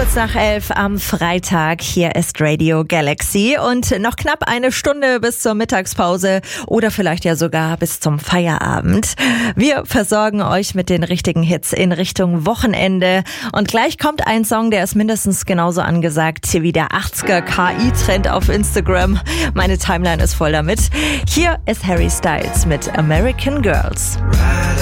Kurz nach 11 am Freitag, hier ist Radio Galaxy und noch knapp eine Stunde bis zur Mittagspause oder vielleicht ja sogar bis zum Feierabend. Wir versorgen euch mit den richtigen Hits in Richtung Wochenende und gleich kommt ein Song, der ist mindestens genauso angesagt wie der 80er KI-Trend auf Instagram. Meine Timeline ist voll damit. Hier ist Harry Styles mit American Girls.